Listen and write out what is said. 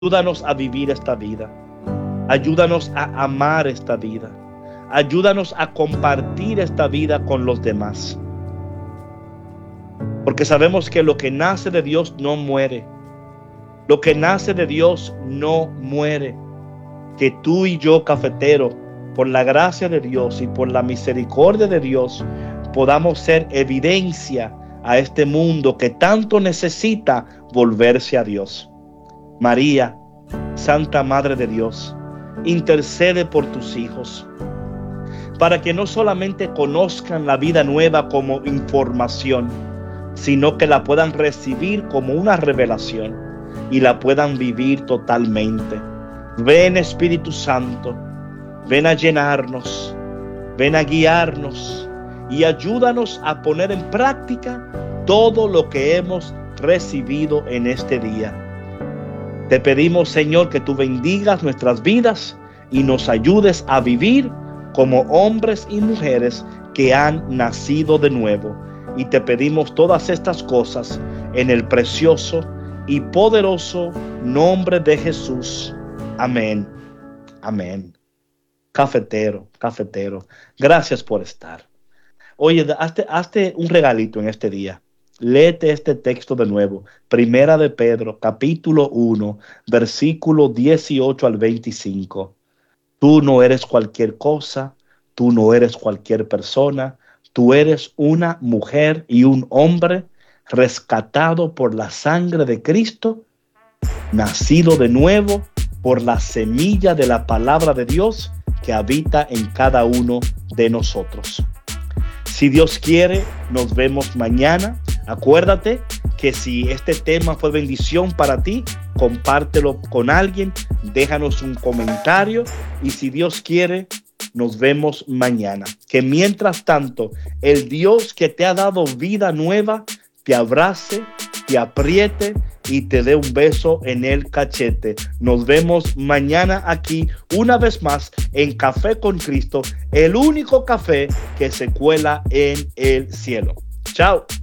Ayúdanos a vivir esta vida. Ayúdanos a amar esta vida. Ayúdanos a compartir esta vida con los demás. Porque sabemos que lo que nace de Dios no muere. Lo que nace de Dios no muere. Que tú y yo, cafetero, por la gracia de Dios y por la misericordia de Dios, podamos ser evidencia a este mundo que tanto necesita volverse a Dios. María, Santa Madre de Dios, intercede por tus hijos, para que no solamente conozcan la vida nueva como información, sino que la puedan recibir como una revelación y la puedan vivir totalmente. Ven, Espíritu Santo, ven a llenarnos, ven a guiarnos y ayúdanos a poner en práctica todo lo que hemos recibido en este día. Te pedimos, Señor, que tú bendigas nuestras vidas y nos ayudes a vivir como hombres y mujeres que han nacido de nuevo. Y te pedimos todas estas cosas en el precioso y poderoso nombre de Jesús. Amén. Amén. Cafetero, gracias por estar. Oye, hazte un regalito en este día. Léete este texto de nuevo. Primera de Pedro, capítulo 1, versículo 18 al 25. Tú no eres cualquier cosa, tú no eres cualquier persona, tú eres una mujer y un hombre rescatado por la sangre de Cristo, nacido de nuevo por la semilla de la palabra de Dios que habita en cada uno de nosotros. Si Dios quiere, nos vemos mañana. Acuérdate que si este tema fue bendición para ti, compártelo con alguien, déjanos un comentario y si Dios quiere, nos vemos mañana. Que mientras tanto, el Dios que te ha dado vida nueva, te abrace, te apriete y te dé un beso en el cachete. Nos vemos mañana aquí, una vez más, en Café con Cristo, el único café que se cuela en el cielo. Chao.